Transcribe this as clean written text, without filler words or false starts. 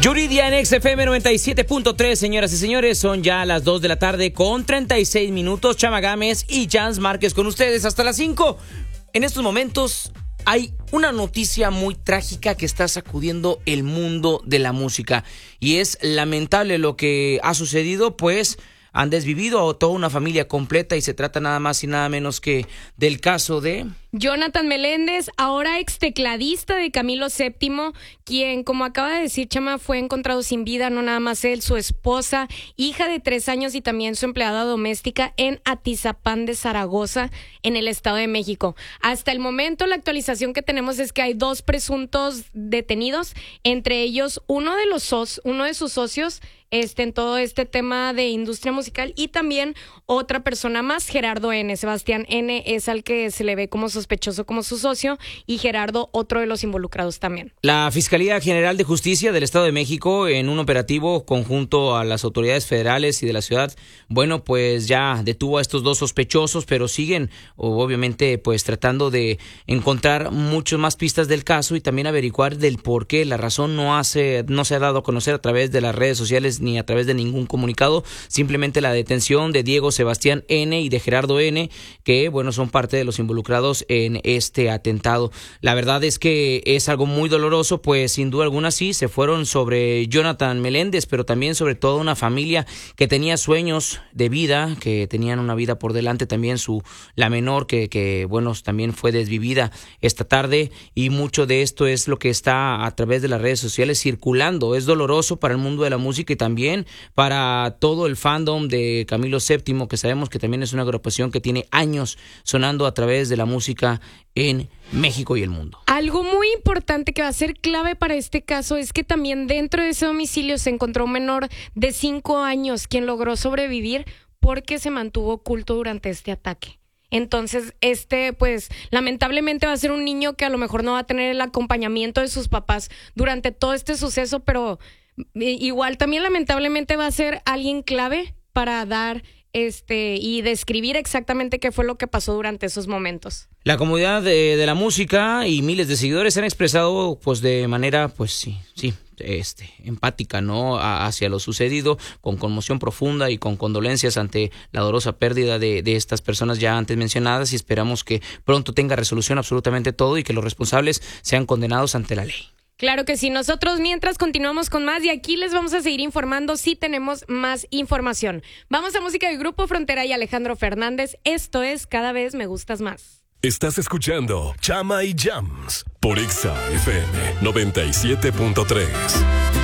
Yuridia en XFM 97.3, señoras y señores, son ya las 2 de la tarde con 36 minutos. Chama Gámez y Jans Márquez con ustedes hasta las 5. En estos momentos hay una noticia muy trágica que está sacudiendo el mundo de la música y es lamentable lo que ha sucedido, pues han desvivido a toda una familia completa y se trata nada más y nada menos que del caso de Jonathan Meléndez, ahora ex tecladista de Camilo VII, quien, como acaba de decir Chama, fue encontrado sin vida, no nada más él, su esposa, hija de 3 años y también su empleada doméstica en Atizapán de Zaragoza, en el Estado de México. Hasta el momento, la actualización que tenemos es que hay 2 presuntos detenidos, entre ellos uno de sus socios en todo este tema de industria musical y también otra persona más, Gerardo N. Sebastián N. es al que se le ve como sospechoso como su socio y Gerardo otro de los involucrados también. La Fiscalía General de Justicia del Estado de México, en un operativo conjunto a las autoridades federales y de la ciudad, bueno, pues ya detuvo a estos 2 sospechosos, pero siguen obviamente pues tratando de encontrar muchas más pistas del caso y también averiguar del por qué. La razón no se ha dado a conocer a través de las redes sociales ni a través de ningún comunicado, simplemente la detención de Diego Sebastián N. y de Gerardo N., que bueno, son parte de los involucrados en este atentado. La verdad es que es algo muy doloroso, pues sin duda alguna sí, se fueron sobre Jonathan Meléndez, pero también sobre toda una familia que tenía sueños de vida, que tenían una vida por delante, también la menor que bueno, también fue desvivida esta tarde, y mucho de esto es lo que está a través de las redes sociales circulando. Es doloroso para el mundo de la música y también para todo el fandom de Camilo VII, que sabemos que también es una agrupación que tiene años sonando a través de la música en México y el mundo. Algo muy importante que va a ser clave para este caso es que también dentro de ese domicilio se encontró un menor de 5 años quien logró sobrevivir porque se mantuvo oculto durante este ataque. Entonces, pues, lamentablemente va a ser un niño que a lo mejor no va a tener el acompañamiento de sus papás durante todo este suceso, pero igual también lamentablemente va a ser alguien clave para dar y describir exactamente qué fue lo que pasó durante esos momentos. La comunidad de la música y miles de seguidores se han expresado pues de manera pues sí, empática, ¿no? Hacia lo sucedido, con conmoción profunda y con condolencias ante la dolorosa pérdida de estas personas ya antes mencionadas, y esperamos que pronto tenga resolución absolutamente todo y que los responsables sean condenados ante la ley. Claro que sí, nosotros mientras continuamos con más y aquí les vamos a seguir informando si tenemos más información. Vamos a música del Grupo Frontera y Alejandro Fernández. Esto es Cada Vez Me Gustas Más. Estás escuchando Chama y Jams por XFM 97.3.